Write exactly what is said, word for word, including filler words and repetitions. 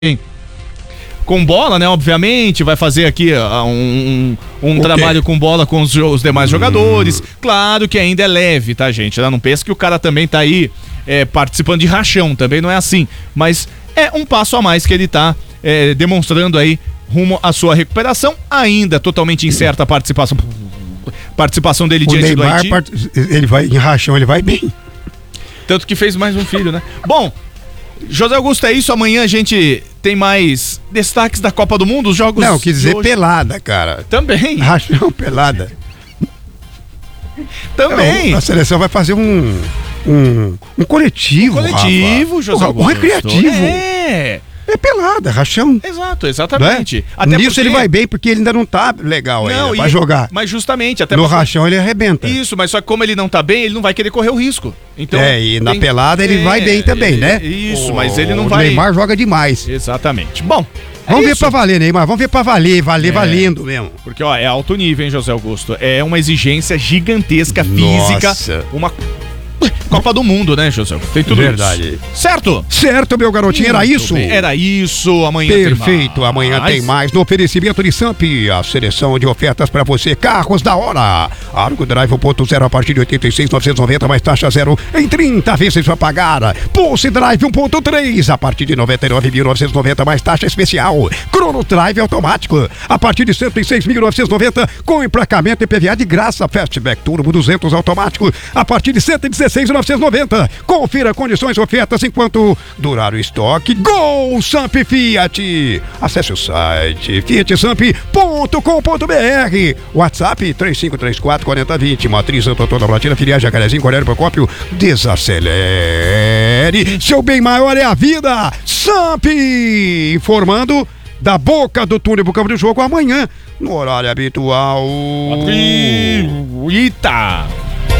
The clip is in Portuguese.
com bola, né? Obviamente, vai fazer aqui uh, um, um trabalho com bola com os, os demais hum. jogadores. Claro que ainda é leve, tá, gente? Não pensa que o cara também tá aí é, participando de rachão, também não é assim. Mas é um passo a mais que ele tá é, demonstrando aí rumo à sua recuperação. Ainda totalmente incerta a participação, participação dele o diante Neymar, do Haiti. Part... Ele vai em rachão, ele vai bem. Tanto que fez mais um filho, né? Bom, José Augusto, é isso. Amanhã a gente tem mais destaques da Copa do Mundo, os jogos... Não, quis dizer pelada, cara. Também. Rachão, pelada. Também. Não, a seleção vai fazer um... Um, um coletivo, Um coletivo, Rafa. José Augusto. Um recreativo. É. É pelada, rachão. Exato, exatamente. É? Até Nisso porque... ele vai bem, porque ele ainda não tá legal não, ainda, e... pra jogar. Mas justamente, até no porque... rachão ele arrebenta. Isso, mas só que como ele não tá bem, ele não vai querer correr o risco. Então, é, e na tem... pelada ele é, vai bem também, né? Isso, o, mas ele não o vai... O Neymar joga demais. Exatamente. Bom, é vamos isso. ver pra valer, Neymar, vamos ver pra valer, valer é. valendo mesmo. Porque, ó, é alto nível, hein, José Augusto? É uma exigência gigantesca, física. Nossa. Uma... Copa do Mundo, né, José? Tem tudo Verdade. isso. Certo? Certo, meu garotinho, era Muito isso? bem. Era isso, amanhã Perfeito, tem mais. amanhã tem mais no oferecimento de Samp, a seleção de ofertas pra você, carros da hora. Argo Drive um ponto zero a partir de oitenta e seis mil novecentos e noventa, mais taxa zero em trinta vezes pra pagar. Pulse Drive um ponto três a partir de noventa e nove mil novecentos e noventa, mais taxa especial. Chrono Drive automático a partir de cento e seis mil novecentos e noventa, com emplacamento e P V A de graça. Fastback Turbo duzentos automático a partir de cento e dezesseis mil novecentos e noventa. Confira condições e ofertas enquanto durar o estoque. Gol Samp Fiat. Acesse o site fiat samp ponto com ponto br. WhatsApp três cinco três quatro, quatro zero dois zero. Matriz Santo Antônio da Platina, filiais Jacarezinho, Cornélio Procópio. Desacelere. Seu bem maior é a vida. Samp. Informando da boca do túnel pro campo de jogo amanhã, no horário habitual. Eita!